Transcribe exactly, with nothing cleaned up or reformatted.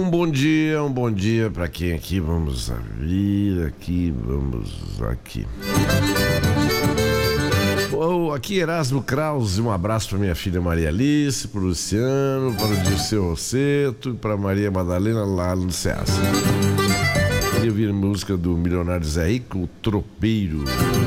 Um bom dia, um bom dia para quem aqui, vamos vir aqui, vamos aqui. Oh, aqui Erasmo Krause, um abraço para minha filha Maria Alice, para o Luciano, para o Dirceu Rosseto e para Maria Madalena lá no Ceasa. Queria ouvir a música do milionário Zé Rico, o Tropeiro.